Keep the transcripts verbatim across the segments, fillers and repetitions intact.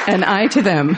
and I to them.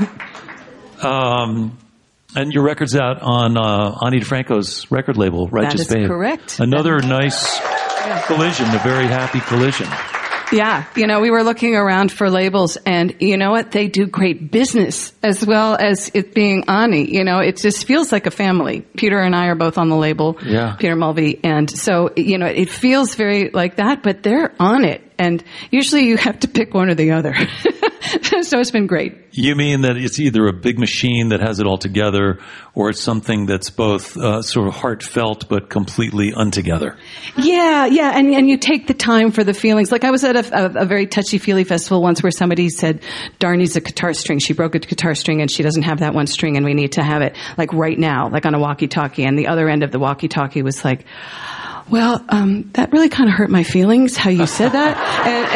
Um, and your record's out on uh, Ani DeFranco's record label, Righteous Babe. That is correct. Another nice collision, a very happy collision. Yeah, you know, we were looking around for labels, and you know what? They do great business as well as it being Ani. You know, it just feels like a family. Peter and I are both on the label, yeah. Peter Mulvey, and so, you know, it feels very like that, but they're on it, and usually you have to pick one or the other. So it's been great. You mean that it's either a big machine that has it all together, or it's something that's both uh, sort of heartfelt but completely untogether? Yeah, yeah, and and you take the time for the feelings. Like I was at a, a, a very touchy-feely festival once where somebody said, Dar needs a guitar string. She broke a guitar string and she doesn't have that one string and we need to have it like right now, like on a walkie-talkie. And the other end of the walkie-talkie was like, well, um, that really kind of hurt my feelings, how you said that. and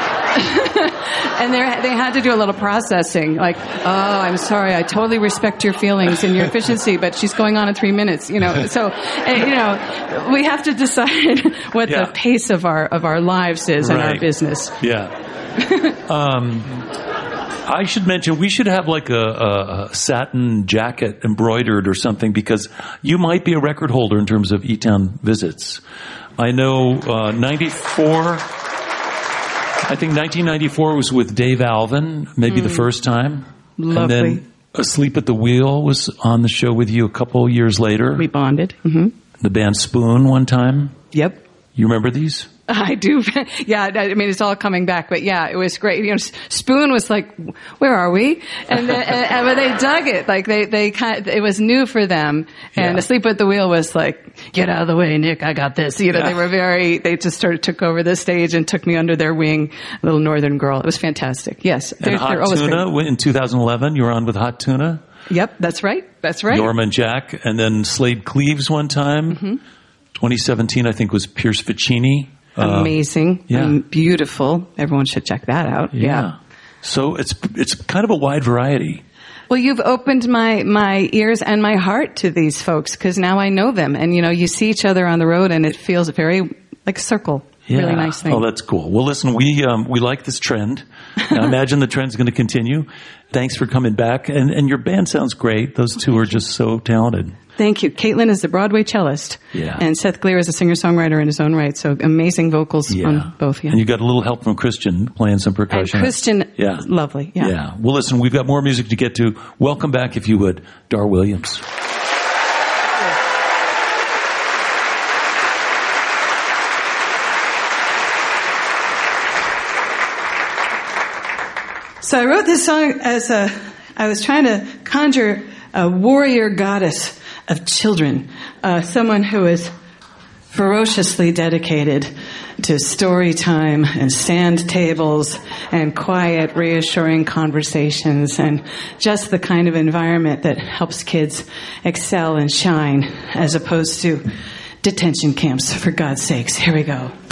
and, and they had to do a little processing, like, oh, I'm sorry, I totally respect your feelings and your efficiency, but she's going on in three minutes, you know. So, and, you know, we have to decide what yeah. the pace of our of our lives is right. and our business. Yeah. um, I should mention, we should have like a, a satin jacket embroidered or something, because you might be a record holder in terms of E-Town visits. I know uh, ninety-four, I think nineteen ninety-four was with Dave Alvin, maybe mm. the first time. Lovely. And then Asleep at the Wheel was on the show with you a couple years later. We bonded. Mm-hmm. The band Spoon one time. Yep. You remember these? I do. Yeah, I mean, it's all coming back. But yeah, it was great. You know, Spoon was like, where are we? And, then, and, and but they dug it. Like, they, they kind of, it was new for them. And yeah. Asleep at the Wheel was like, get out of the way, Nick, I got this. You know, yeah. they were very, they just sort of took over the stage and took me under their wing, little northern girl. It was fantastic. Yes. And they're, Hot they're Tuna, great. In two thousand eleven, you were on with Hot Tuna? Yep, that's right. That's right. Norma and Jack. And then Slade Cleaves one time. Mm-hmm. twenty seventeen, I think, was Pierce Ficini. Amazing. Uh, yeah. And beautiful. Everyone should check that out. Yeah. yeah. So it's it's kind of a wide variety. Well, you've opened my, my ears and my heart to these folks, because now I know them. And, you know, you see each other on the road and it feels very like a circle. Yeah. Really nice thing. Oh, that's cool. Well, listen, we um, we like this trend. I imagine the trend's going to continue. Thanks for coming back. And, and your band sounds great. Those two are just so talented. Thank you. Caitlin is the Broadway cellist. Yeah. And Seth Gleer is a singer-songwriter in his own right. So amazing vocals yeah. on both. Yeah. And you got a little help from Christian playing some percussion. And Christian, yeah. lovely. Yeah. Yeah. Well, listen, we've got more music to get to. Welcome back, if you would, Dar Williams. So I wrote this song as a, I was trying to conjure a warrior goddess of children, uh, someone who is ferociously dedicated to story time and sand tables and quiet, reassuring conversations and just the kind of environment that helps kids excel and shine, as opposed to detention camps, for God's sakes. Here we go.